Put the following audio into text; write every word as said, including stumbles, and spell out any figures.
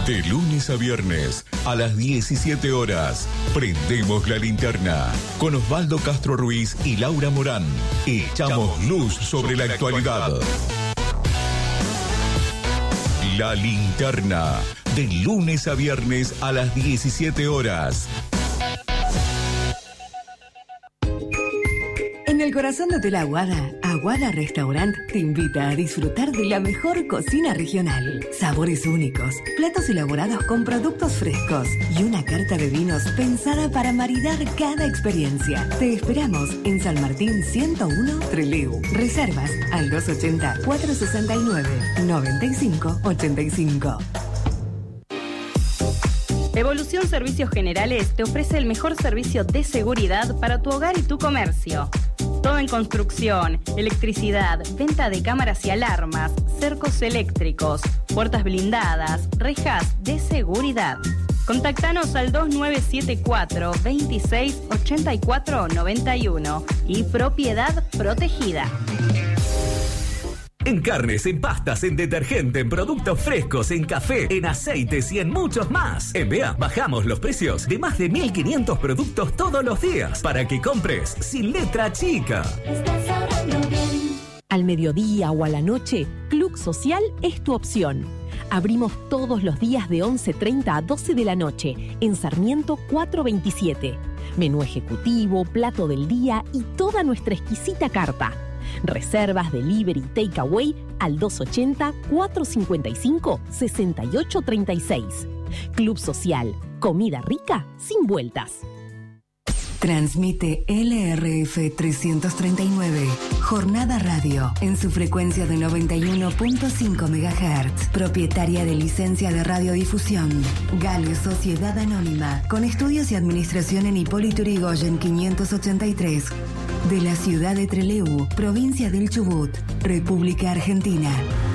De lunes a viernes, a las diecisiete horas, prendemos la linterna con Osvaldo Castro Ruiz y Laura Morán. Echamos luz sobre la actualidad. La linterna, de lunes a viernes a las diecisiete horas. En el corazón de Hotel Aguada, Aguada Restaurant te invita a disfrutar de la mejor cocina regional. Sabores únicos, platos elaborados con productos frescos y una carta de vinos pensada para maridar cada experiencia. Te esperamos en San Martín ciento uno, Trelew. Reservas al dos ochenta, cuatrocientos sesenta y nueve, noventa y cinco ochenta y cinco. Evolución Servicios Generales te ofrece el mejor servicio de seguridad para tu hogar y tu comercio. Todo en construcción, electricidad, venta de cámaras y alarmas, cercos eléctricos, puertas blindadas, rejas de seguridad. Contactanos al dos nueve siete cuatro, veintiséis ochenta y cuatro noventa y uno y Propiedad Protegida. En carnes, en pastas, en detergente, en productos frescos, en café, en aceites y en muchos más. En B E A bajamos los precios de más de mil quinientos productos todos los días para que compres sin letra chica. Estás ahorrando bien. Al mediodía o a la noche, Club Social es tu opción. Abrimos todos los días de once treinta a doce de la noche en Sarmiento cuatrocientos veintisiete. Menú ejecutivo, plato del día y toda nuestra exquisita carta. Reservas, delivery, takeaway al dos ochenta, cuatrocientos cincuenta y cinco, sesenta y ocho treinta y seis. Club Social, comida rica sin vueltas. Transmite L R F trescientos treinta y nueve, Jornada Radio, en su frecuencia de noventa y uno punto cinco megahertz, propietaria de licencia de radiodifusión. Galio Sociedad Anónima, con estudios y administración en Hipólito Yrigoyen quinientos ochenta y tres, de la ciudad de Trelew, provincia del Chubut, República Argentina.